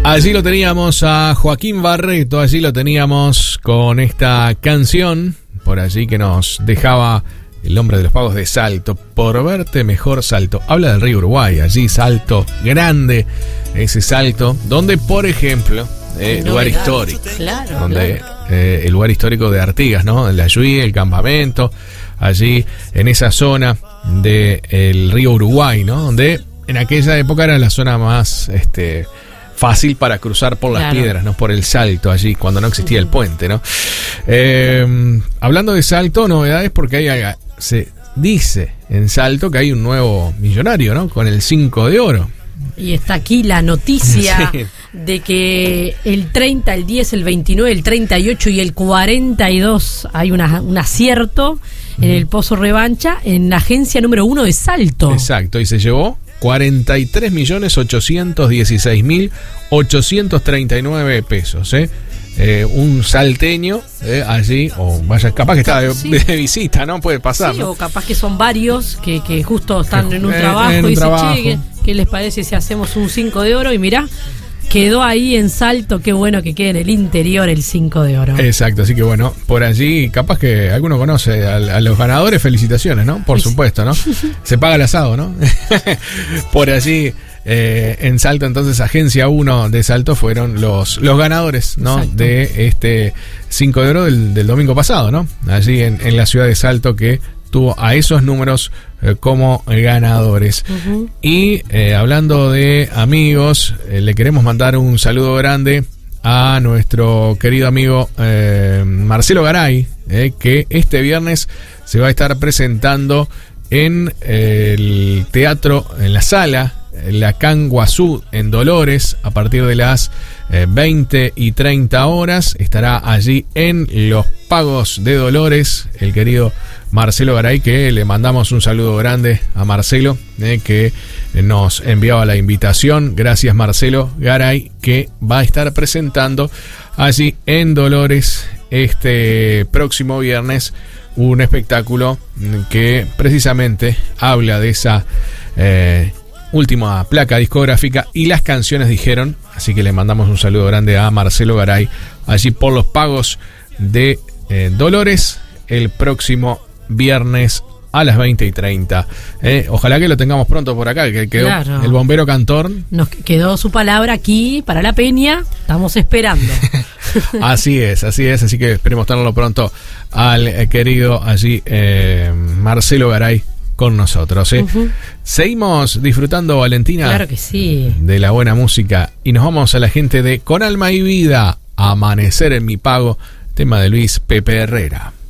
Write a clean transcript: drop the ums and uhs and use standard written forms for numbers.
Allí lo teníamos a Joaquín Barreto, allí lo teníamos con esta canción, por allí que nos dejaba el hombre de los pagos de Salto, por verte mejor Salto. Habla del río Uruguay, allí Salto Grande, ese Salto, donde por ejemplo, lugar histórico, claro, donde el lugar histórico de Artigas, ¿no? La Yui, el campamento, allí en esa zona del río Uruguay, ¿no? Donde en aquella época era la zona más fácil para cruzar por las piedras, ¿no? Por el Salto allí, cuando no existía el puente, ¿no? Hablando de Salto, novedades, porque se dice en Salto que hay un nuevo millonario, ¿no? Con el 5 de oro. Y está aquí la noticia de que el 30, el 10, el 29, el 38 y el 42 hay un acierto en el Pozo Revancha en la agencia número 1 de Salto. Exacto, y se llevó 43.816.839 pesos, un salteño allí, o vaya, capaz que está de visita, ¿no? Puede pasar, sí, ¿no? O capaz que son varios que justo están en un trabajo y dicen, che, ¿qué les parece si hacemos un 5 de oro? Y mirá, quedó ahí en Salto, qué bueno que quede en el interior el 5 de oro. Exacto, así que bueno, por allí capaz que alguno conoce a los ganadores, felicitaciones, ¿no? Por supuesto, ¿no? Se paga el asado, ¿no? Por allí en Salto, entonces agencia 1 de Salto fueron los ganadores, ¿no? Exacto. De este 5 de oro del domingo pasado, ¿no? Allí en la ciudad de Salto, que tuvo a esos números como ganadores. Uh-huh. Y hablando de amigos, le queremos mandar un saludo grande a nuestro querido amigo Marcelo Garay, que este viernes se va a estar presentando en el teatro, en la sala La Canguazú en Dolores, a partir de las 20 y 30 horas. Estará allí en Los Pagos de Dolores el querido Marcelo Garay, que le mandamos un saludo grande a Marcelo, que nos enviaba la invitación. Gracias, Marcelo Garay, que va a estar presentando allí en Dolores este próximo viernes un espectáculo que precisamente habla de esa última placa discográfica y las canciones dijeron. Así que le mandamos un saludo grande a Marcelo Garay allí por Los Pagos de Dolores el próximo viernes a las 20 y 30. Ojalá que lo tengamos pronto por acá, que quedó el bombero cantor. Nos quedó su palabra aquí para la peña, estamos esperando. Así es, así que esperemos tenerlo pronto al querido allí Marcelo Garay con nosotros. Uh-huh. Seguimos disfrutando, Valentina. Claro que sí. De la buena música y nos vamos a la gente de Con Alma y Vida, Amanecer en mi pago, tema de Luis Pepe Herrera.